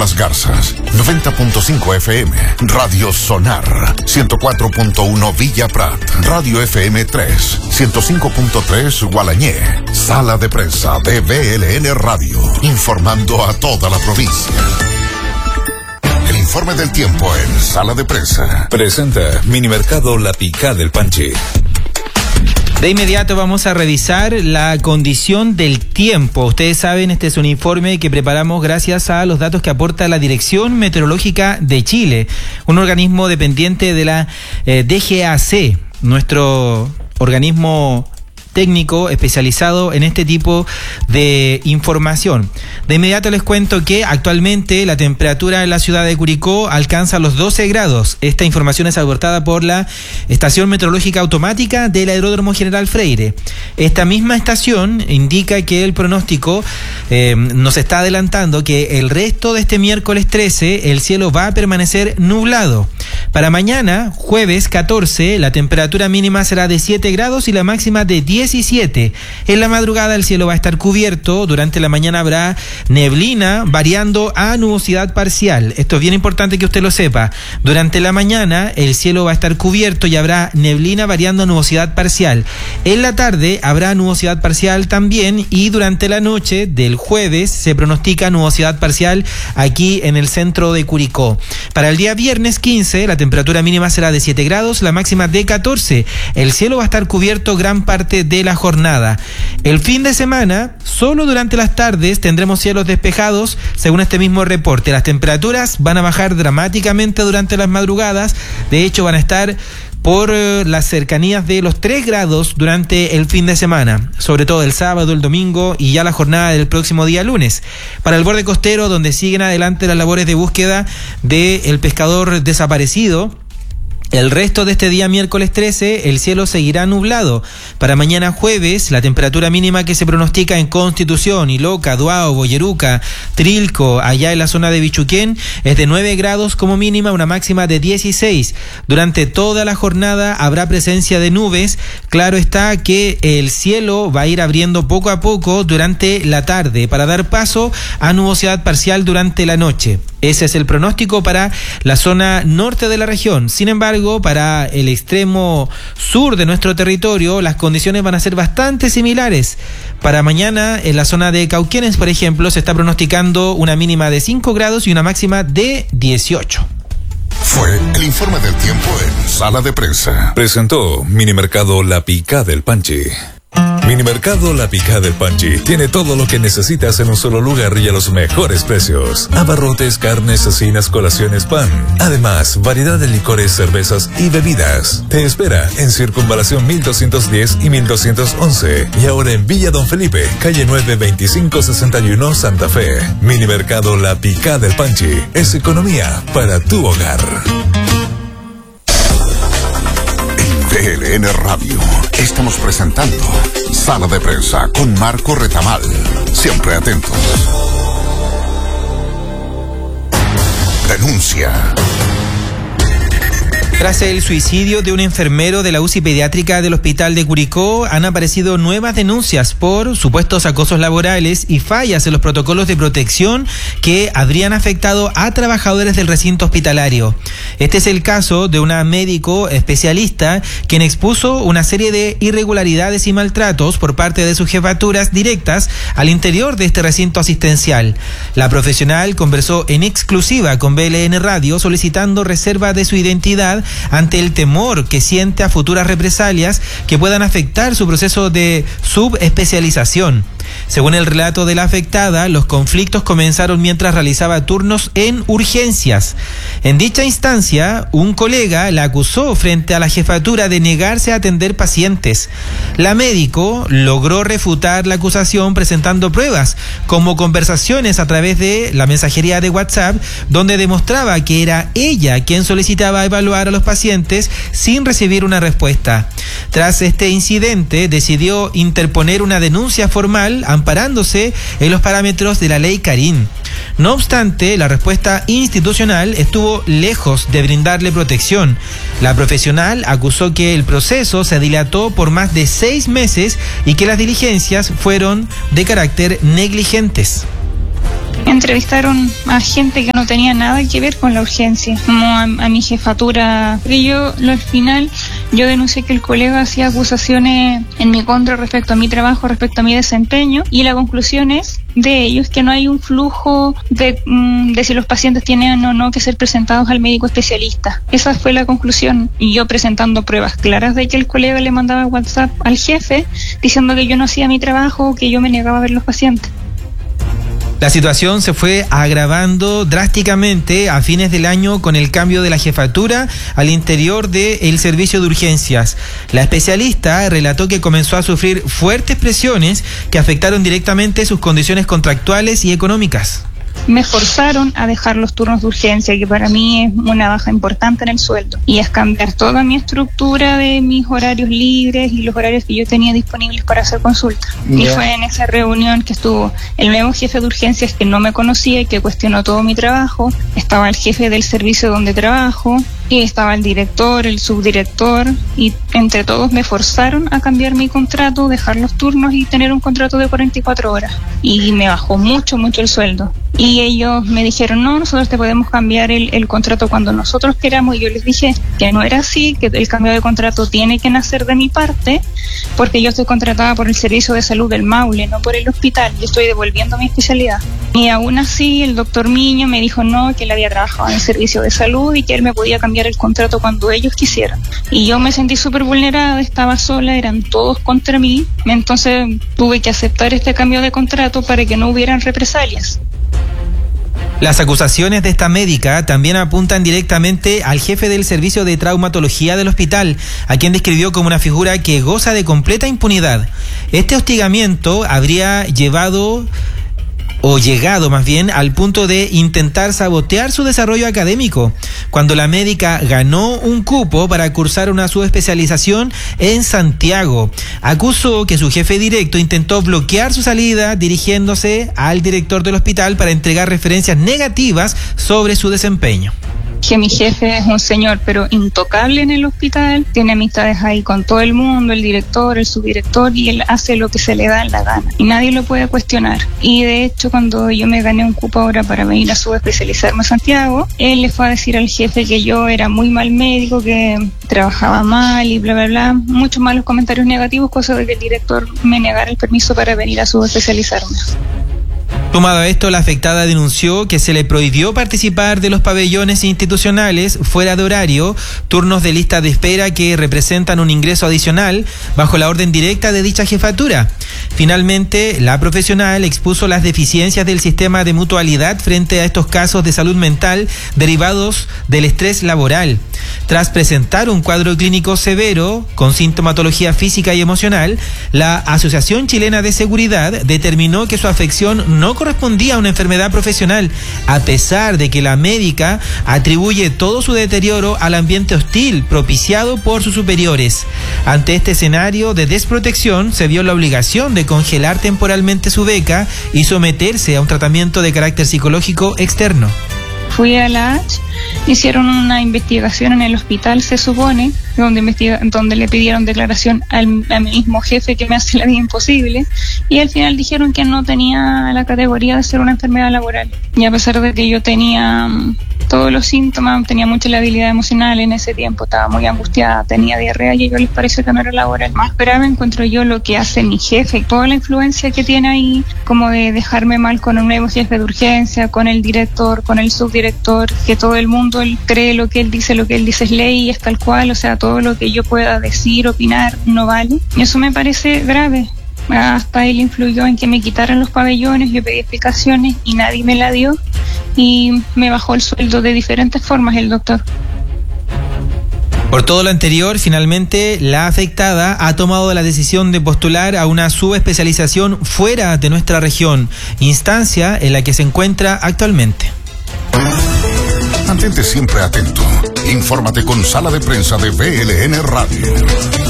Las Garzas, 90.5 FM, Radio Sonar, 104.1 Villa Prat, Radio FM 3, 105.3 Gualañé, Sala de Prensa de BLN Radio, informando a toda la provincia. El informe del tiempo en Sala de Prensa. Presenta Minimercado La Picada del Panchi. De inmediato vamos a revisar la condición del tiempo. Ustedes saben, este es un informe que preparamos gracias a los datos que aporta la Dirección Meteorológica de Chile, un organismo dependiente de la DGAC, nuestro organismo técnico especializado en este tipo de información. De inmediato les cuento que actualmente la temperatura en la ciudad de Curicó alcanza los 12 grados. Esta información es aportada por la Estación Meteorológica Automática del Aeródromo General Freire. Esta misma estación indica que el pronóstico nos está adelantando que el resto de este miércoles 13 el cielo va a permanecer nublado. Para mañana, jueves 14, la temperatura mínima será de 7 grados y la máxima de 17. En la madrugada el cielo va a estar cubierto, durante la mañana habrá neblina variando a nubosidad parcial. Esto es bien importante que usted lo sepa. Durante la mañana el cielo va a estar cubierto y habrá neblina variando a nubosidad parcial. En la tarde habrá nubosidad parcial también y durante la noche del jueves se pronostica nubosidad parcial aquí en el centro de Curicó. Para el día viernes 15 la temperatura mínima será de 7 grados, la máxima de 14. El cielo va a estar cubierto gran parte de la jornada. El fin de semana, solo durante las tardes tendremos cielos despejados, según este mismo reporte. Las temperaturas van a bajar dramáticamente durante las madrugadas. De hecho, van a estar por las cercanías de los 3 grados durante el fin de semana, sobre todo el sábado, el domingo y ya la jornada del próximo día lunes. Para el borde costero, donde siguen adelante las labores de búsqueda del pescador desaparecido, el resto de este día miércoles 13 el cielo seguirá nublado. Para mañana jueves la temperatura mínima que se pronostica en Constitución, Iloca, Duao, Boyeruca, Trilco, allá en la zona de Bichuquén, es de 9 grados como mínima, una máxima de 16. Durante toda la jornada habrá presencia de nubes. Claro está que el cielo va a ir abriendo poco a poco durante la tarde para dar paso a nubosidad parcial durante la noche. Ese es el pronóstico para la zona norte de la región. Sin embargo, para el extremo sur de nuestro territorio, las condiciones van a ser bastante similares. Para mañana, en la zona de Cauquenes, por ejemplo, se está pronosticando una mínima de 5 grados y una máxima de 18. Fue el informe del tiempo en Sala de Prensa. Presentó Minimercado La Picada del Panchi. Minimercado La Picada del Panchi tiene todo lo que necesitas en un solo lugar y a los mejores precios. Abarrotes, carnes, cecinas, colaciones, pan. Además, variedad de licores, cervezas y bebidas. Te espera en Circunvalación 1210 y 1211. Y ahora en Villa Don Felipe, calle 9, 2561, Santa Fe. Minimercado La Picada del Panchi es economía para tu hogar. BLN Radio. Estamos presentando Sala de Prensa con Marco Retamal. Siempre atentos. Denuncia. Tras el suicidio de un enfermero de la UCI pediátrica del Hospital de Curicó, han aparecido nuevas denuncias por supuestos acosos laborales y fallas en los protocolos de protección que habrían afectado a trabajadores del recinto hospitalario. Este es el caso de una médico especialista quien expuso una serie de irregularidades y maltratos por parte de sus jefaturas directas al interior de este recinto asistencial. La profesional conversó en exclusiva con BLN Radio solicitando reserva de su identidad ante el temor que siente a futuras represalias que puedan afectar su proceso de subespecialización. Según el relato de la afectada, los conflictos comenzaron mientras realizaba turnos en urgencias. En dicha instancia, un colega la acusó frente a la jefatura de negarse a atender pacientes. La médico logró refutar la acusación presentando pruebas, como conversaciones a través de la mensajería de WhatsApp, donde demostraba que era ella quien solicitaba evaluar a los pacientes sin recibir una respuesta. Tras este incidente, decidió interponer una denuncia formal amparándose en los parámetros de la ley Karin. No obstante, la respuesta institucional estuvo lejos de brindarle protección. La profesional acusó que el proceso se dilató por más de 6 meses y que las diligencias fueron de carácter negligentes. Entrevistaron a gente que no tenía nada que ver con la urgencia, como a mi jefatura. Y yo, al final, yo denuncié que el colega hacía acusaciones en mi contra respecto a mi trabajo, respecto a mi desempeño, y la conclusión es de ellos que no hay un flujo de si los pacientes tienen o no que ser presentados al médico especialista. Esa fue la conclusión, y yo presentando pruebas claras de que el colega le mandaba WhatsApp al jefe diciendo que yo no hacía mi trabajo, que yo me negaba a ver los pacientes. La situación se fue agravando drásticamente a fines del año con el cambio de la jefatura al interior del servicio de urgencias. La especialista relató que comenzó a sufrir fuertes presiones que afectaron directamente sus condiciones contractuales y económicas. Me forzaron a dejar los turnos de urgencia, que para mí es una baja importante en el sueldo, y es cambiar toda mi estructura de mis horarios libres y los horarios que yo tenía disponibles para hacer consulta. Y fue en esa reunión que estuvo el nuevo jefe de urgencias, que no me conocía y que cuestionó todo mi trabajo. Estaba el jefe del servicio donde trabajo, y estaba el director, el subdirector, y entre todos me forzaron a cambiar mi contrato, dejar los turnos y tener un contrato de 44 horas. Y me bajó mucho el sueldo. Y ellos me dijeron, no, nosotros te podemos cambiar el contrato cuando nosotros queramos. Y yo les dije que no era así, que el cambio de contrato tiene que nacer de mi parte, porque yo estoy contratada por el Servicio de Salud del Maule, no por el hospital. Yo estoy devolviendo mi especialidad. Y aún así el doctor Miño me dijo no, que él había trabajado en el Servicio de Salud y que él me podía cambiar el contrato cuando ellos quisieran. Y yo me sentí súper vulnerada, estaba sola, eran todos contra mí. Entonces tuve que aceptar este cambio de contrato para que no hubieran represalias. Las acusaciones de esta médica también apuntan directamente al jefe del servicio de traumatología del hospital, a quien describió como una figura que goza de completa impunidad. Este hostigamiento habría llegado más bien al punto de intentar sabotear su desarrollo académico, cuando la médica ganó un cupo para cursar una subespecialización en Santiago. Acusó que su jefe directo intentó bloquear su salida dirigiéndose al director del hospital para entregar referencias negativas sobre su desempeño. Que mi jefe es un señor pero intocable en el hospital, tiene amistades ahí con todo el mundo, el director, el subdirector, y él hace lo que se le da en la gana y nadie lo puede cuestionar. Y de hecho, cuando yo me gané un cupo ahora para venir a subespecializarme a Santiago, él le fue a decir al jefe que yo era muy mal médico, que trabajaba mal y bla bla bla, muchos malos comentarios negativos, cosa de que el director me negara el permiso para venir a subespecializarme. Sumado a esto, la afectada denunció que se le prohibió participar de los pabellones institucionales fuera de horario, turnos de lista de espera que representan un ingreso adicional bajo la orden directa de dicha jefatura. Finalmente, la profesional expuso las deficiencias del sistema de mutualidad frente a estos casos de salud mental derivados del estrés laboral. Tras presentar un cuadro clínico severo con sintomatología física y emocional, la Asociación Chilena de Seguridad determinó que su afección no correspondía a una enfermedad profesional, a pesar de que la médica atribuye todo su deterioro al ambiente hostil propiciado por sus superiores. Ante este escenario de desprotección, se vio la obligación de congelar temporalmente su beca y someterse a un tratamiento de carácter psicológico externo. Fui a la H, hicieron una investigación en el hospital, se supone, donde le pidieron declaración al mismo jefe que me hace la vida imposible, y al final dijeron que no tenía la categoría de ser una enfermedad laboral. Y a pesar de que yo tenía todos los síntomas, tenía mucha labilidad emocional en ese tiempo, estaba muy angustiada, tenía diarrea, y a ellos les parece que no era laboral. Más grave encuentro yo lo que hace mi jefe, toda la influencia que tiene ahí, como de dejarme mal con un nuevo jefe de urgencia, con el director, con el subdirector, que todo el mundo él cree lo que él dice es ley y es tal cual, o sea, todo lo que yo pueda decir, opinar, no vale. Y eso me parece grave. Hasta él influyó en que me quitaran los pabellones, yo pedí explicaciones y nadie me la dio, y me bajó el sueldo de diferentes formas el doctor. Por todo lo anterior, finalmente la afectada ha tomado la decisión de postular a una subespecialización fuera de nuestra región, instancia en la que se encuentra actualmente. Mantente siempre atento. Infórmate con Sala de Prensa de BLN Radio.